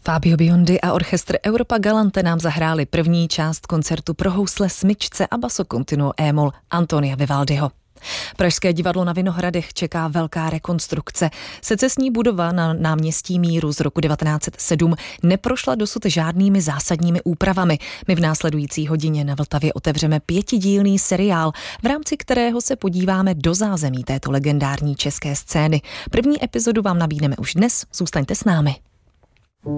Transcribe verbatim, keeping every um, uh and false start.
Fabio Biondi a orchestr Europa Galante nám zahráli první část koncertu pro housle, smyčce a basso continuo e-moll Antonia Vivaldiho. Pražské divadlo na Vinohradech čeká velká rekonstrukce. Secesní budova na náměstí Míru z roku devatenáct set sedm neprošla dosud žádnými zásadními úpravami. My v následující hodině na Vltavě otevřeme pětidílný seriál, v rámci kterého se podíváme do zázemí této legendární české scény. První epizodu vám nabídneme už dnes, zůstaňte s námi.